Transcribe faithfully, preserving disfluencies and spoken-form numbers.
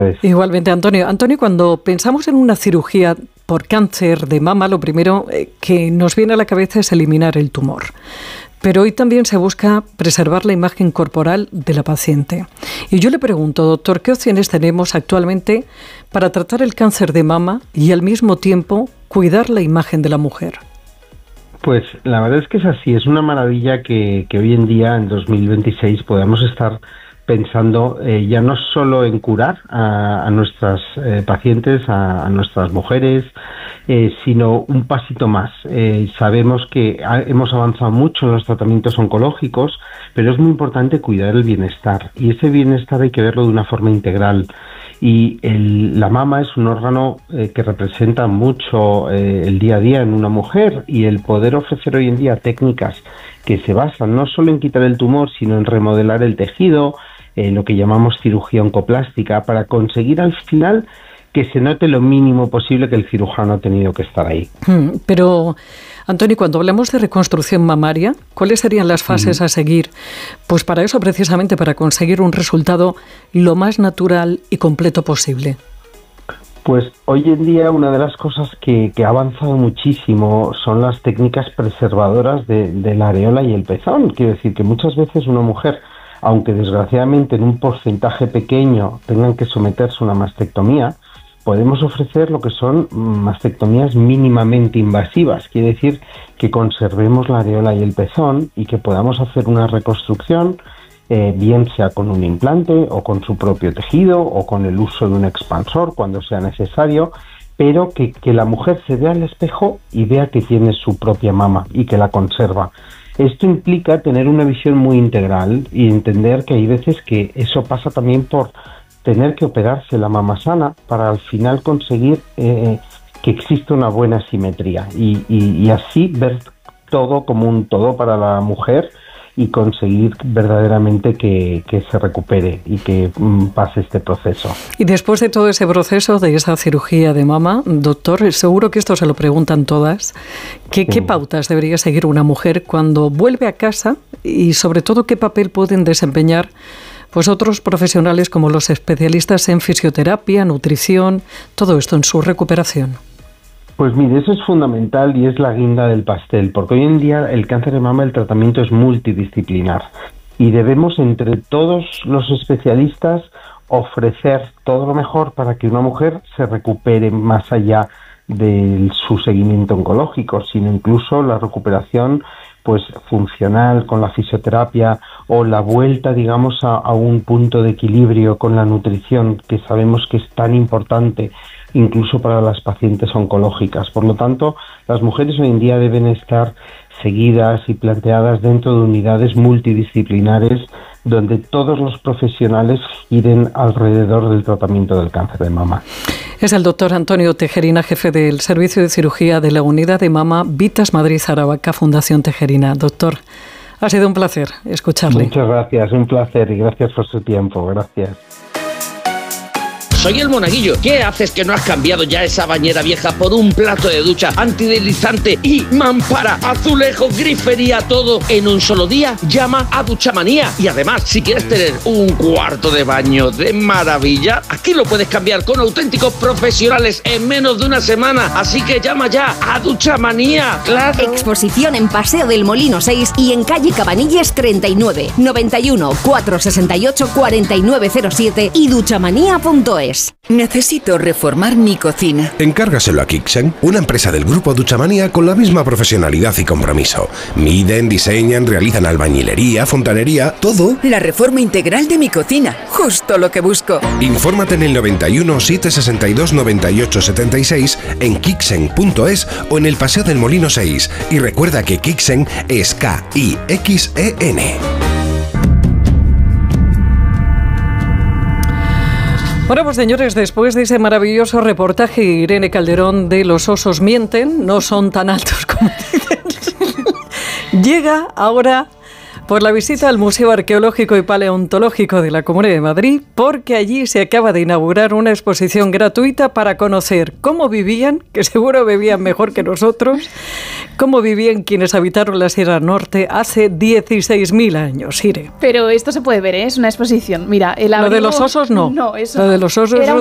Igualmente, Antonio. Antonio, cuando pensamos en una cirugía por cáncer de mama, lo primero que nos viene a la cabeza es eliminar el tumor. Pero hoy también se busca preservar la imagen corporal de la paciente. Y yo le pregunto, doctor, ¿qué opciones tenemos actualmente para tratar el cáncer de mama y al mismo tiempo cuidar la imagen de la mujer? Pues la verdad es que es así, es una maravilla que, que hoy en día, en dos mil veintiséis, podamos estar pensando eh, ya no solo en curar a, a nuestras eh, pacientes, a, a nuestras mujeres, eh, sino un pasito más. Eh, sabemos que ha, hemos avanzado mucho en los tratamientos oncológicos, pero es muy importante cuidar el bienestar, y ese bienestar hay que verlo de una forma integral. Y el, la mama es un órgano eh, que representa mucho eh, el día a día en una mujer, y el poder ofrecer hoy en día técnicas que se basan no solo en quitar el tumor, sino en remodelar el tejido, eh, lo que llamamos cirugía oncoplástica, para conseguir al final que se note lo mínimo posible que el cirujano ha tenido que estar ahí. Hmm, pero, Antonio, cuando hablamos de reconstrucción mamaria, ¿cuáles serían las fases uh-huh. a seguir? Pues para eso, precisamente, para conseguir un resultado lo más natural y completo posible. Pues hoy en día una de las cosas que, que ha avanzado muchísimo son las técnicas preservadoras de, de la areola y el pezón. Quiero decir que muchas veces una mujer, aunque desgraciadamente en un porcentaje pequeño tengan que someterse a una mastectomía, podemos ofrecer lo que son mastectomías mínimamente invasivas. Quiere decir que conservemos la areola y el pezón y que podamos hacer una reconstrucción, eh, bien sea con un implante o con su propio tejido o con el uso de un expansor cuando sea necesario, pero que, que la mujer se vea al espejo y vea que tiene su propia mama y que la conserva. Esto implica tener una visión muy integral y entender que hay veces que eso pasa también por tener que operarse la mama sana para al final conseguir eh, que exista una buena simetría y, y, y así ver todo como un todo para la mujer y conseguir verdaderamente que, que se recupere y que mm, pase este proceso. Y después de todo ese proceso, de esa cirugía de mama, doctor, seguro que esto se lo preguntan todas, ¿qué, sí. ¿qué pautas debería seguir una mujer cuando vuelve a casa y sobre todo qué papel pueden desempeñar pues otros profesionales como los especialistas en fisioterapia, nutrición, todo esto en su recuperación? Pues mire, eso es fundamental y es la guinda del pastel, porque hoy en día el cáncer de mama, el tratamiento es multidisciplinar y debemos entre todos los especialistas ofrecer todo lo mejor para que una mujer se recupere más allá de su seguimiento oncológico, sino incluso la recuperación pues funcional con la fisioterapia o la vuelta, digamos, a, a un punto de equilibrio con la nutrición, que sabemos que es tan importante incluso para las pacientes oncológicas. Por lo tanto, las mujeres hoy en día deben estar seguidas y planteadas dentro de unidades multidisciplinares donde todos los profesionales giren alrededor del tratamiento del cáncer de mama. Es el doctor Antonio Tejerina, jefe del Servicio de Cirugía de la Unidad de Mama Vitas Madrid Aravaca, Fundación Tejerina. Doctor, ha sido un placer escucharle. Muchas gracias, un placer y gracias por su tiempo. Gracias. Soy el Monaguillo. ¿Qué haces que no has cambiado ya esa bañera vieja por un plato de ducha antideslizante y mampara, azulejos, grifería, todo en un solo día? Llama a Duchamanía. Y además, si quieres tener un cuarto de baño de maravilla, aquí lo puedes cambiar con auténticos profesionales en menos de una semana. Así que llama ya a Duchamanía. ¡Claro! Exposición en Paseo del Molino seis y en calle Cabanilles treinta y nueve, noventa y uno, cuatrocientos sesenta y ocho, cuarenta y nueve cero siete y duchamanía punto es. Necesito reformar mi cocina. Encárgaselo a Kixen, una empresa del grupo Duchamanía con la misma profesionalidad y compromiso. Miden, diseñan, realizan albañilería, fontanería, todo. La reforma integral de mi cocina, justo lo que busco. Infórmate en el noventa y uno, setecientos sesenta y dos, noventa y ocho setenta y seis, en kixen punto es o en el Paseo del Molino seis. Y recuerda que Kixen es K I X E N. Bueno, pues señores, después de ese maravilloso reportaje, Irene Calderón, de Los osos mienten, no son tan altos como dicen, llega ahora por la visita al Museo Arqueológico y Paleontológico de la Comunidad de Madrid, porque allí se acaba de inaugurar una exposición gratuita para conocer cómo vivían, que seguro vivían mejor que nosotros, cómo vivían quienes habitaron la Sierra Norte hace dieciséis mil años, Ire. Pero esto se puede ver, ¿eh? Es una exposición. Mira, el abrigo... Lo de los osos no. No, eso Lo de los osos era